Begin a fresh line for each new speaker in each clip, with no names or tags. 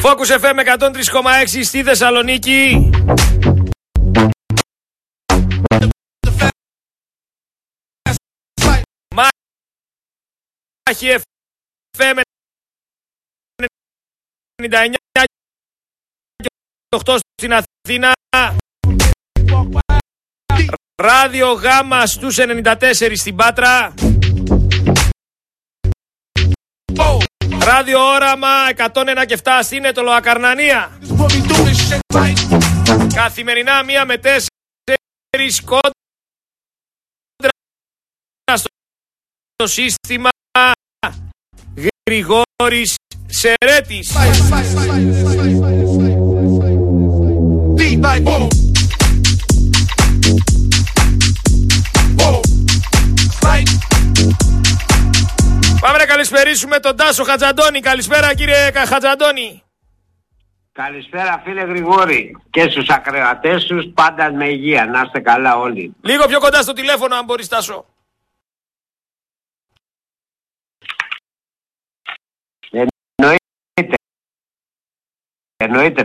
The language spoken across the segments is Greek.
Focus FM 103,6 στη Θεσσαλονίκη. Μάχη FM 99 και 8 στην Αθήνα. Ράδιο Γάμα στους 94 στην Πάτρα. Ράδιο Όραμα 101 και 7 στην Αιτωλοακαρνανία. Καθημερινά 1 με 4 κόντρα στο σύστημα. Γρηγόρης Σερέτης. Πάμε να καλησπερίσουμε τον Τάσο Χατζαντώνη. Καλησπέρα κύριε Χατζαντώνη.
Καλησπέρα φίλε Γρηγόρη και στους ακροατές τους, πάντα με υγεία, να είστε καλά όλοι.
Λίγο πιο κοντά στο τηλέφωνο αν μπορείς Τάσο.
Εννοείται.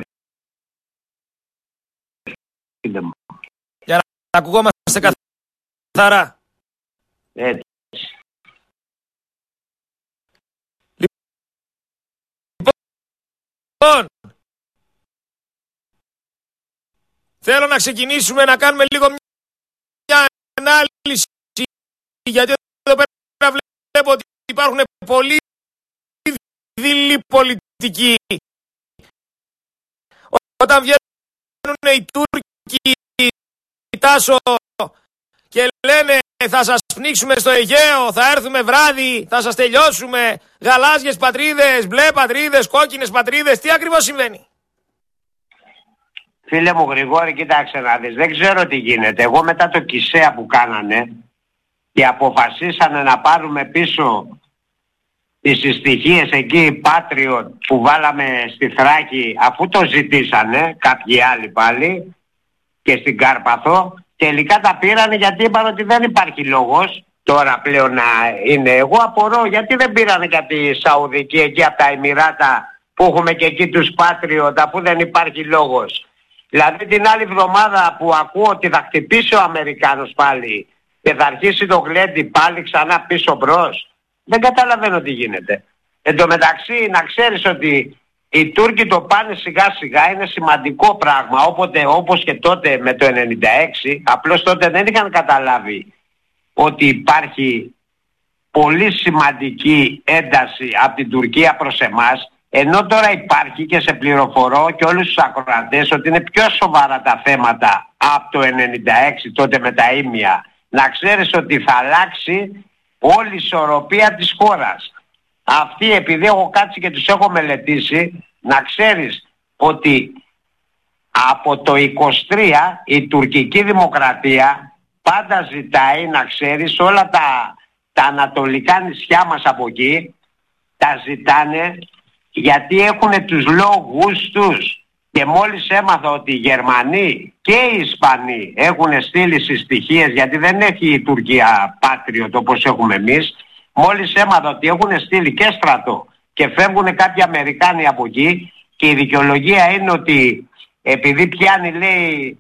Για να ακουγόμαστε καθαρά.
Έτσι.
Λοιπόν, θέλω να ξεκινήσουμε να κάνουμε λίγο μια ανάλυση, γιατί εδώ πέρα βλέπω ότι υπάρχουν πολύ δειλοί πολιτικοί. Όταν βγαίνουν οι Τούρκοι, Τάσο, και λένε θα σας πνίξουμε στο Αιγαίο, θα έρθουμε βράδυ, θα σας τελειώσουμε, γαλάζιες πατρίδες, μπλε πατρίδες, κόκκινες πατρίδες, τι ακριβώς συμβαίνει?
Φίλε μου Γρηγόρη, κοίταξε να δεις, δεν ξέρω τι γίνεται. Εγώ μετά το Κισέα που κάνανε και αποφασίσανε να πάρουμε πίσω τις συστοιχίες εκεί Patriot που βάλαμε στη Θράκη, αφού το ζητήσανε κάποιοι άλλοι πάλι και στην Κάρπαθο, τελικά τα πήρανε γιατί είπαν ότι δεν υπάρχει λόγος τώρα πλέον να είναι. Εγώ απορώ γιατί δεν πήρανε και από τη Σαουδική εκεί από τα Εμιράτα που έχουμε και εκεί τους Patriot, αφού δεν υπάρχει λόγος. Δηλαδή την άλλη εβδομάδα που ακούω ότι θα χτυπήσει ο Αμερικάνος πάλι και θα αρχίσει το γλέντι πάλι ξανά πίσω μπρος, δεν καταλαβαίνω τι γίνεται. Εν τω μεταξύ να ξέρεις ότι οι Τούρκοι το πάνε σιγά σιγά, είναι σημαντικό πράγμα, όποτε, όπως και τότε με το 96, απλώς τότε δεν είχαν καταλάβει ότι υπάρχει πολύ σημαντική ένταση από την Τουρκία προς εμάς, ενώ τώρα υπάρχει και σε πληροφορώ και όλους τους ακροατές ότι είναι πιο σοβαρά τα θέματα από το 96 τότε με τα ίμια. Να ξέρεις ότι θα αλλάξει όλη η ισορροπία της χώρας. Αυτοί, επειδή έχω κάτσει και τους έχω μελετήσει, να ξέρεις ότι από το 23 η τουρκική δημοκρατία πάντα ζητάει, να ξέρεις, όλα τα ανατολικά νησιά μας από εκεί τα ζητάνε γιατί έχουν τους λόγους τους. Και μόλις έμαθα ότι οι Γερμανοί και οι Ισπανοί έχουν στείλει συστοιχίες, γιατί δεν έχει η Τουρκία Patriot όπως έχουμε εμείς, μόλις έμαθα ότι έχουν στείλει και στρατό και φεύγουν κάποιοι Αμερικάνοι από εκεί, και η δικαιολογία είναι ότι επειδή πιάνει, λέει,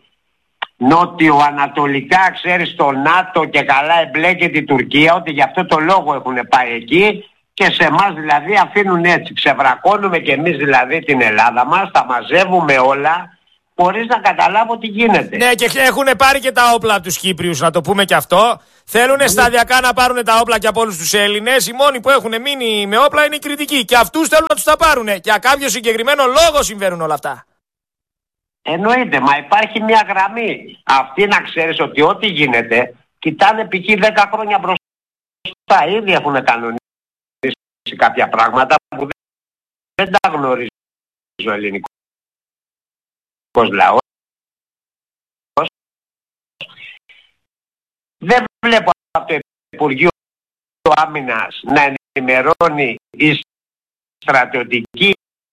νότιο-ανατολικά, ξέρεις, το ΝΑΤΟ και καλά εμπλέκεται η Τουρκία, ότι γι' αυτό το λόγο έχουν πάει εκεί και σε εμάς δηλαδή αφήνουν έτσι. Ξεβρακώνουμε και εμείς δηλαδή την Ελλάδα μας, τα μαζεύουμε όλα χωρίς να καταλάβω τι γίνεται.
Ναι, και έχουν πάρει και τα όπλα από τους Κύπριους, να το πούμε και αυτό. Θέλουν σταδιακά να πάρουν τα όπλα και από όλους τους Έλληνες. Οι μόνοι που έχουν μείνει με όπλα είναι οι Κρητικοί. Και αυτούς θέλουν να τους τα πάρουν. Και για κάποιο συγκεκριμένο λόγο συμβαίνουν όλα αυτά.
Εννοείται, μα υπάρχει μια γραμμή. Αυτοί να ξέρεις ότι ό,τι γίνεται, κοιτάνε π.χ. 10 χρόνια μπροστά. Ήδη έχουν κανονίσει κάποια πράγματα που δεν τα γνωρίζει ο ελληνικός λαός. Δεν βλέπω από το Υπουργείο Άμυνας να ενημερώνει η στρατιωτική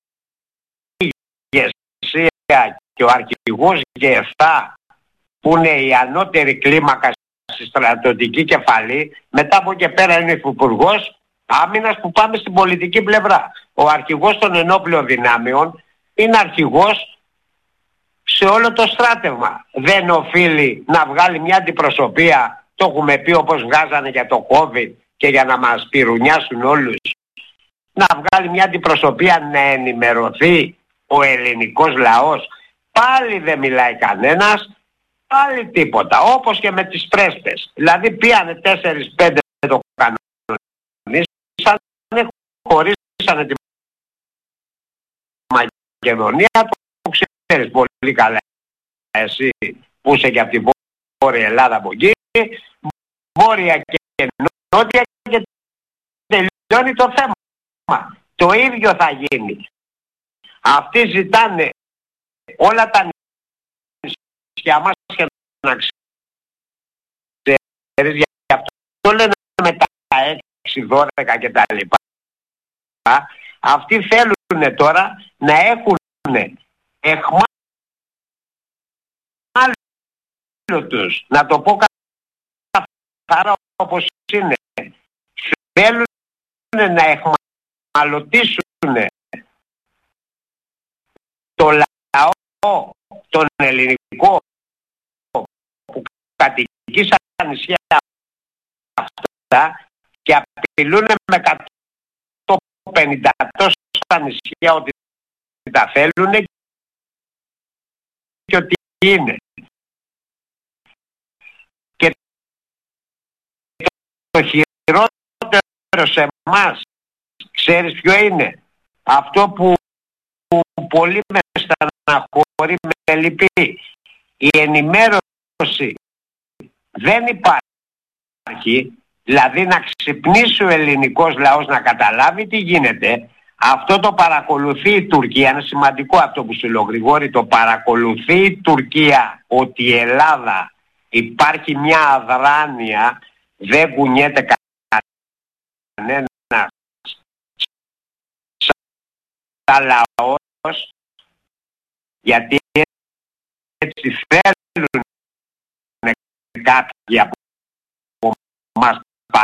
ηγεσία και ο αρχηγός G7, που είναι η ανώτερη κλίμακα στη στρατιωτική κεφαλή. Μετά από και πέρα είναι ο Υπουργός Άμυνας, που πάμε στην πολιτική πλευρά. Ο αρχηγός των ενόπλων δυνάμεων είναι αρχηγός σε όλο το στράτευμα. Δεν οφείλει να βγάλει μια αντιπροσωπεία, το έχουμε πει όπως βγάζανε για το COVID και για να μας πυρουνιάσουν όλους, να βγάλει μια αντιπροσωπεία να ενημερωθεί ο ελληνικός λαός. Πάλι δεν μιλάει κανένας, πάλι τίποτα, όπως και με τις πρέσπες. Δηλαδή πήγανε 4-5 το κανονίσανε, χωρίσανε τη Μακεδονία, το ξέρεις πολύ καλά εσύ που είσαι και από την Βόρεια Ελλάδα από εκεί, Βόρεια και Νότια, και τελειώνει το θέμα. Το ίδιο θα γίνει. Αυτοί ζητάνε όλα τα νησιά μας και να ξέρεις, γι' αυτό λένε με τα 6, 12 και τα λοιπά. Αυτοί θέλουν τώρα να έχουν εχμάλωτους, να το πω καθαρά όπως είναι. Θέλουν να εχμαλωτήσουν το λαό, τον ελληνικό που κατοικεί στα νησιά αυτά, και απειλούν με 150 τόσα νησιά ότι τα θέλουν και ότι είναι. Και το χειρότερο σε εμάς, ξέρεις ποιο είναι? Αυτό που πολύ με στεναχωρεί, με λυπεί. Η ενημέρωση δεν υπάρχει, δηλαδή να ξυπνήσει ο ελληνικός λαός να καταλάβει τι γίνεται. Αυτό το παρακολουθεί η Τουρκία, είναι σημαντικό αυτό που σου λέω Γρηγόρη, το παρακολουθεί η Τουρκία, ότι η Ελλάδα υπάρχει μια αδράνεια, δεν κουνιέται κανένας σαν λαός, γιατί έτσι θέλουν κάποιοι από μας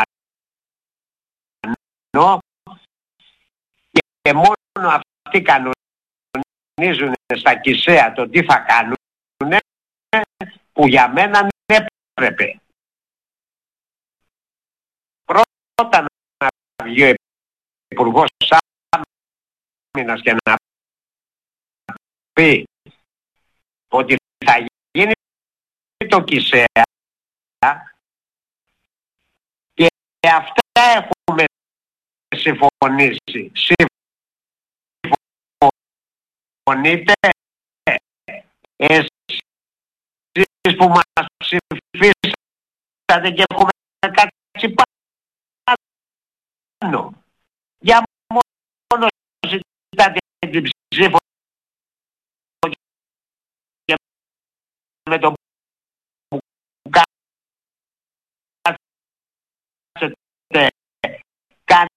πάνω, και μόνο αυτοί κανονίζουν στα Κισέα το τι θα κάνουν, που για μένα δεν έπρεπε. Πρώτα να βγει ο Υπουργός Άμυνας και να πει ότι θα γίνει το Κισέα, και αυτά έχουμε συμφωνήσει. Συμφωνείτε εσείς που μας ψηφίσατε και έχουμε κάτσει πάνω? Για μόνο ζητάτε την ψήφο και με το που κάτσετε κάνετε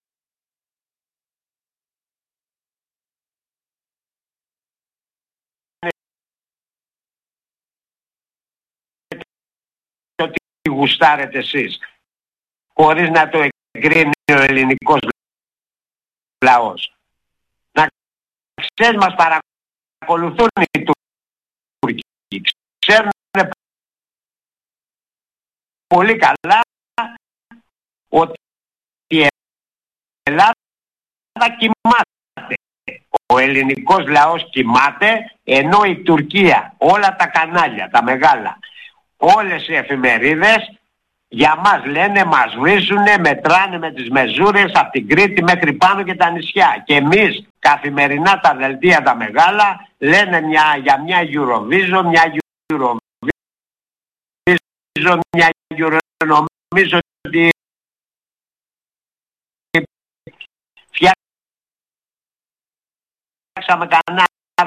ότι γουστάρετε εσείς, χωρίς να το εγκρίνει ο ελληνικός λαός. Να ξέρεις, μας παρακολουθούν οι Τούρκοι, ξέρουν πολύ καλά ότι η Ελλάδα κοιμάται. Ο ελληνικός λαός κοιμάται, ενώ η Τουρκία, όλα τα κανάλια, τα μεγάλα, όλες οι εφημερίδες για μας λένε, μας βρίζουνε, μετράνε με τις μεζούρες από την Κρήτη μέχρι πάνω και τα νησιά. Και εμείς καθημερινά τα δελτία τα μεγάλα λένε για μια Eurovision, νομίζω ότι φτιάξαμε κανένα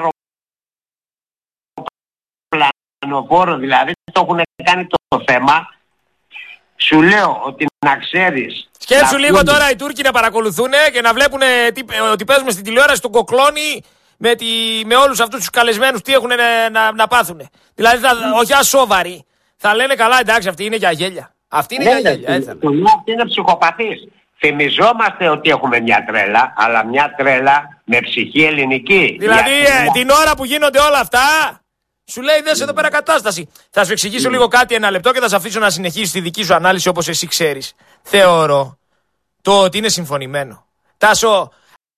πλανοφόρο, δηλαδή το έχουν κάνει το θέμα. Σου λέω ότι να ξέρεις.
Σκέψου λίγο τώρα οι Τούρκοι να παρακολουθούν και να βλέπουν ότι παίζουμε στην τηλεόραση τον Κοκλώνη με όλους αυτούς τους καλεσμένους τι έχουν να πάθουν. Δηλαδή όχι ασόβαροι. Θα λένε καλά, εντάξει, αυτή είναι για γέλια. Αυτή είναι για γέλια.
Αυτή είναι ψυχοπαθής. Θυμιζόμαστε ότι έχουμε μια τρέλα, αλλά μια τρέλα με ψυχή ελληνική.
Δηλαδή την ώρα που γίνονται όλα αυτά, σου λέει δες εδώ πέρα κατάσταση. Θα σου εξηγήσω λίγο κάτι ένα λεπτό και θα σε αφήσω να συνεχίσεις τη δική σου ανάλυση όπως εσύ ξέρεις. Θεωρώ το ότι είναι συμφωνημένο. Τάσο,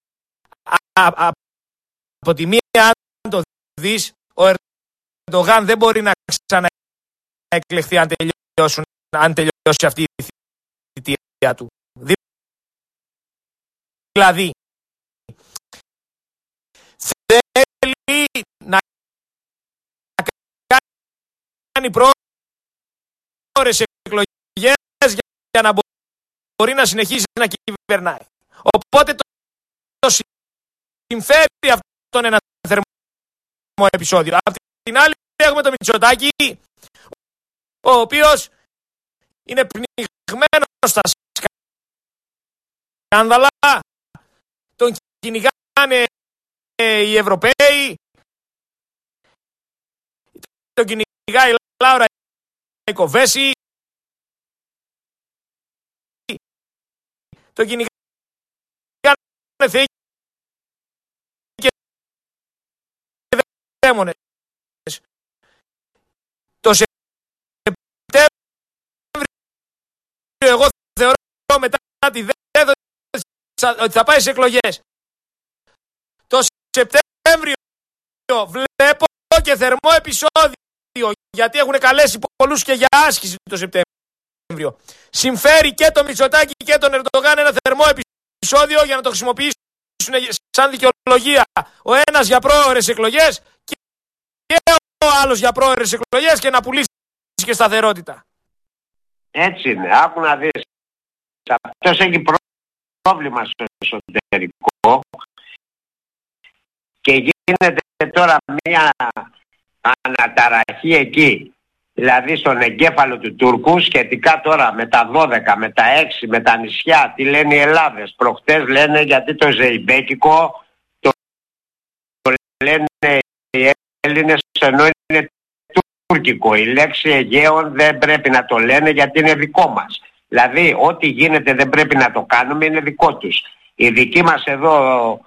από τη μία αν το δεις, ο Ερντογάν δεν μπορεί να ξαναεκλεχθεί αν τελειώσει αυτή η θητεία του. Δηλαδή, θέλει να κάνει πρόορες εκλογές για να μπορεί να συνεχίσει να κυβερνάει. Οπότε το συμφέρει αυτόν ένα θερμό επεισόδιο. Απ' την άλλη έχουμε τον Μητσοτάκη, ο οποίος είναι πνιγμένος στα σκάνδαλα, τον κυνηγάνε οι Ευρωπαίοι, τον κυνηγάει η Λάουρα η Κοβέση, τον κυνηγάνε θεοί και δαίμονες. Το Σεπτέμβριο εγώ θεωρώ μετά τη ΔΕΔ ότι θα πάει σε εκλογές. Το Σεπτέμβριο βλέπω και θερμό επεισόδιο, γιατί έχουν καλέσει πολλούς και για άσκηση το Σεπτέμβριο. Συμφέρει και το Μητσοτάκη και τον Ερντογάν ένα θερμό επεισόδιο για να το χρησιμοποιήσουν σαν δικαιολογία. Ο ένας για πρόωρες εκλογές και ο άλλος για πρόωρες εκλογές και να πουλήσει και σταθερότητα.
Έτσι είναι. Άκου να δεις. Αυτός έχει πρόβλημα στο εσωτερικό και γίνεται τώρα μια αναταραχή εκεί. Δηλαδή στον εγκέφαλο του Τούρκου, σχετικά τώρα με τα 12, με τα 6, με τα νησιά, τι λένε οι Ελλάδες. Προχτές λένε γιατί το Ζεϊμπέκικο το λένε οι Έλληνες ενώ είναι τουρκικό. Η λέξη Αιγαίων δεν πρέπει να το λένε γιατί είναι δικό μας. Δηλαδή ό,τι γίνεται δεν πρέπει να το κάνουμε, είναι δικό τους. Οι δικοί μας εδώ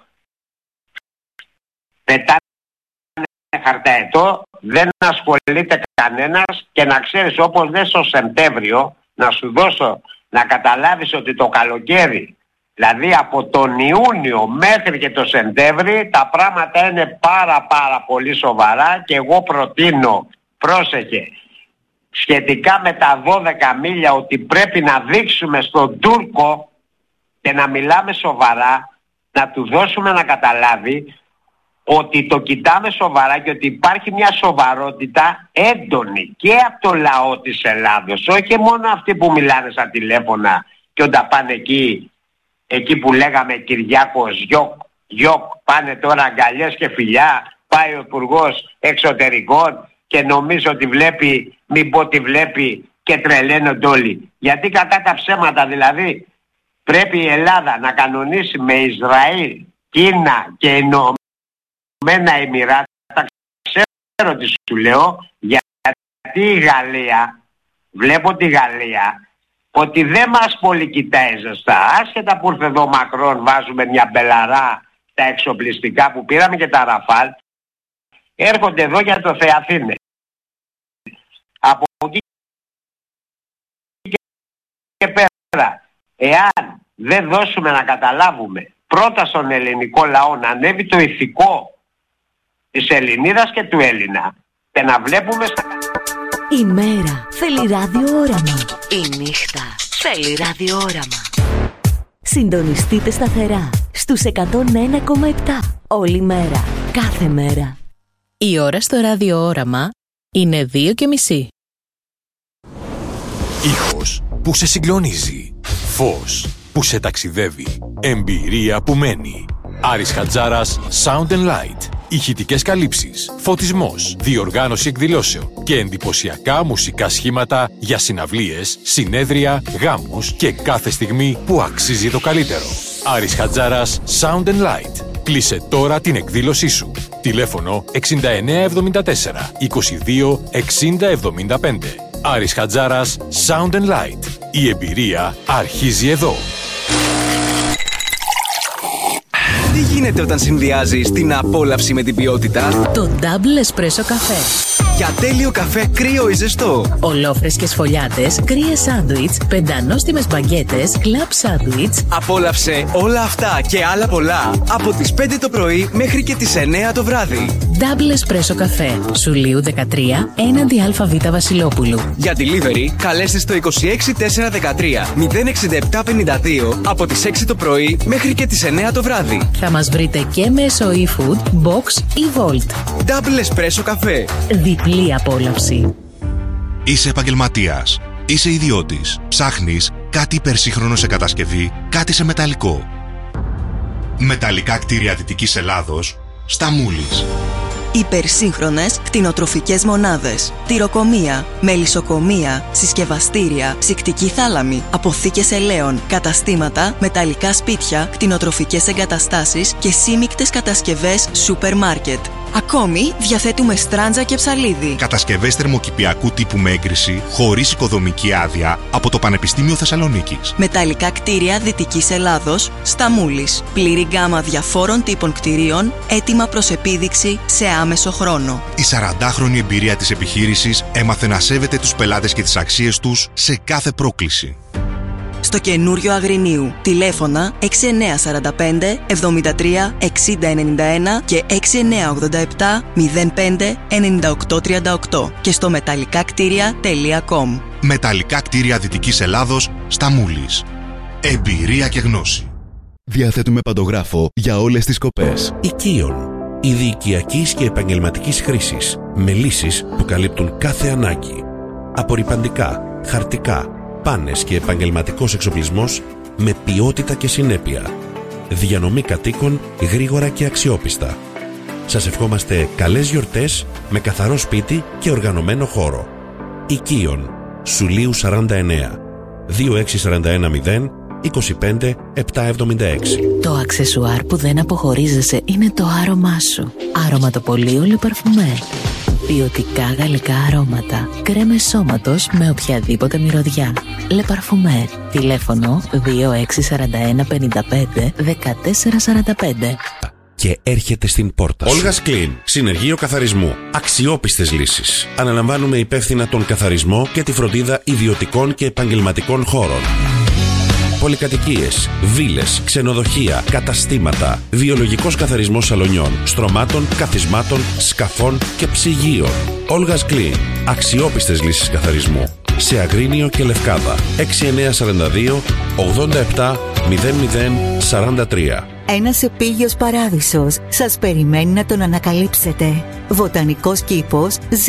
πετάνε χαρταετό, δεν ασχολείται κανένας και να ξέρεις, όπως λες στο Σεπτέμβριο, να σου δώσω να καταλάβεις ότι το καλοκαίρι, δηλαδή από τον Ιούνιο μέχρι και το Σεπτέμβριο, τα πράγματα είναι πάρα πολύ σοβαρά και εγώ προτείνω, πρόσεχε, σχετικά με τα 12 μίλια, ότι πρέπει να δείξουμε στον Τούρκο και να μιλάμε σοβαρά, να του δώσουμε να καταλάβει ότι το κοιτάμε σοβαρά και ότι υπάρχει μια σοβαρότητα έντονη και από το λαό της Ελλάδος, όχι μόνο αυτοί που μιλάνε στα τηλέφωνα και όταν πάνε εκεί που λέγαμε Κυριάκος γιοκ, πάνε τώρα αγκαλιές και φιλιά, πάει ο Υπουργός Εξωτερικών και νομίζω ότι βλέπει, μην πω ότι βλέπει και τρελαίνονται όλοι. Γιατί κατά τα ψέματα, δηλαδή πρέπει η Ελλάδα να κανονίσει με Ισραήλ, Κίνα και Ηνωμένα Εμιράτα, ξέρω τι σου λέω, γιατί η Γαλλία, βλέπω τη Γαλλία, ότι δεν μας πολύ κοιτάει ζεστά. Άσχετα που ήρθε εδώ Μακρόν, βάζουμε μια μπελαρά τα εξοπλιστικά που πήραμε και τα Ραφάλ, έρχονται εδώ για το Θεαθήνε. Από εκεί και πέρα, εάν δεν δώσουμε να καταλάβουμε πρώτα στον ελληνικό λαό να ανέβει το ηθικό της Ελληνίδας και του Έλληνα και να βλέπουμε στα...
Η μέρα θέλει ραδιόραμα. Η νύχτα θέλει ραδιόραμα. Συντονιστείτε σταθερά στους 101,7 όλη μέρα, κάθε μέρα.
Η ώρα στο ραδιόραμα είναι 2:30.
Ήχος που σε συγκλονίζει. Φως που σε ταξιδεύει. Εμπειρία που μένει. Άρης Χατζάρας Sound & Light. Ηχητικές καλύψεις, φωτισμός, διοργάνωση εκδηλώσεων και εντυπωσιακά μουσικά σχήματα για συναυλίες, συνέδρια, γάμους και κάθε στιγμή που αξίζει το καλύτερο. Άρης Χατζάρας Sound & Light. Κλείσε τώρα την εκδήλωσή σου. Τηλέφωνο 6974 22 60 75. Άρης Χατζάρας Sound & Light. Η εμπειρία αρχίζει εδώ.
Τι γίνεται όταν συνδυάζεις την απόλαυση με την ποιότητα?
Το Double Espresso καφέ.
Για τέλειο καφέ κρύο ή ζεστό.
Ολόφρεσκες φωλιάτες, κρύες σάντουιτς, πεντανόστιμες μπαγκέτες, κλαμπ σάντουιτς.
Απόλαυσε όλα αυτά και άλλα πολλά από τις 5 το πρωί μέχρι και τις 9 το βράδυ.
Double Espresso καφέ. Σουλίου 13, έναντι ΑΒ Βασιλόπουλου.
Για delivery, καλέστε στο 26413 06752 από τις 6 το πρωί μέχρι και τις 9 το βράδυ.
Θα μας βρείτε και μέσω eFood, Box ή Volt.
Double Espresso καφέ.
Διπλή απόλαυση.
Είσαι επαγγελματίας. Είσαι ιδιώτης. Ψάχνεις κάτι υπερσύγχρονο σε κατασκευή, κάτι σε μεταλλικό. Μεταλλικά κτίρια Δυτικής Ελλάδος, στα Μούλης.
Υπερσύγχρονες κτηνοτροφικές μονάδες, τυροκομεία, μελισσοκομεία, συσκευαστήρια, ψυκτική θάλαμη, αποθήκες ελαίων, καταστήματα, μεταλλικά σπίτια, κτηνοτροφικές εγκαταστάσεις και σύμικτες κατασκευές σούπερ μάρκετ. Ακόμη διαθέτουμε στράντζα και ψαλίδι.
Κατασκευές θερμοκηπιακού τύπου με έγκριση, χωρίς οικοδομική άδεια, από το Πανεπιστήμιο Θεσσαλονίκης.
Μεταλλικά κτίρια Δυτικής Ελλάδος, στα Μούλης. Πλήρη γκάμα διαφόρων τύπων κτιρίων, έτοιμα προς επίδειξη σε άμεσο χρόνο.
Η 40χρονη εμπειρία της επιχείρησης έμαθε να σέβεται τους πελάτες και τις αξίες τους σε κάθε πρόκληση.
Στο καινούριο Αγρινίου. Τηλέφωνα 6945 73 6091 και 6987 05 9838 και στο μεταλλικάκτήρια.com.
Μεταλλικά κτίρια Δυτικής Ελλάδος, στα Μούλης. Εμπειρία και γνώση.
Διαθέτουμε παντογράφο για όλες τις σκοπές.
Οικείων. Είδη οικιακής και επαγγελματικής χρήσης, με λύσεις που καλύπτουν κάθε ανάγκη. Απορρυπαντικά, χαρτικά, πάνες και επαγγελματικός εξοπλισμός με ποιότητα και συνέπεια. Διανομή κατοίκων γρήγορα και αξιόπιστα. Σας ευχόμαστε καλές γιορτές με καθαρό σπίτι και οργανωμένο χώρο. Οικείων. Σουλίου 49. 26410 25 776.
Το αξεσουάρ που δεν αποχωρίζεσαι είναι το άρωμά σου. Αρωματοπολείο Le Parfumé. Ποιοτικά γαλλικά αρώματα. Κρέμες σώματος με οποιαδήποτε μυρωδιά. Le Parfumé. Τηλέφωνο 2641 55 1445.
Και έρχεται στην πόρτα. Όλγας Clean. Συνεργείο καθαρισμού. Αξιόπιστες λύσεις. Αναλαμβάνουμε υπεύθυνα τον καθαρισμό και τη φροντίδα ιδιωτικών και επαγγελματικών χώρων. Πολυκατοικίες, βίλες, ξενοδοχεία, καταστήματα, βιολογικός καθαρισμός σαλονιών, στρωμάτων, καθισμάτων, σκαφών και ψυγείων. Όλγας Clean. Αξιόπιστες λύσεις καθαρισμού. Σε Αγρίνιο και Λευκάδα. 6942 87 00 43.
Ένας επίγειος παράδεισος σας περιμένει να τον ανακαλύψετε. Βοτανικός κήπος